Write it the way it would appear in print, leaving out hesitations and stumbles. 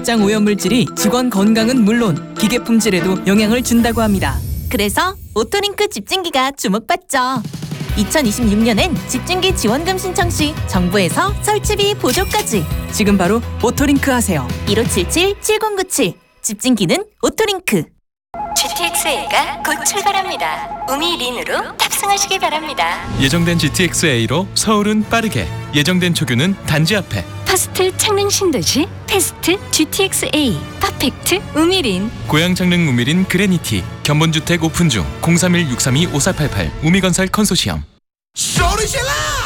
직장 오염물질이 직원 건강은 물론 기계 품질에도 영향을 준다고 합니다. 그래서 오토링크 집진기가 주목받죠. 2026년엔 집진기 지원금 신청 시 정부에서 설치비 보조까지. 지금 바로 오토링크 하세요. 1577-7097 집진기는 오토링크. GTX-A가 곧 출발합니다. 우미린으로 탑승하시기 바랍니다. 예정된 GTX-A로 서울은 빠르게, 예정된 초규는 단지 앞에. 퍼스트 창릉 신도시 패스트 GTX-A 퍼펙트 우미린. 고양 창릉 우미린 그레니티. 견본주택 오픈 중. 031-632-5488 우미건설 컨소시엄. 소리 질러!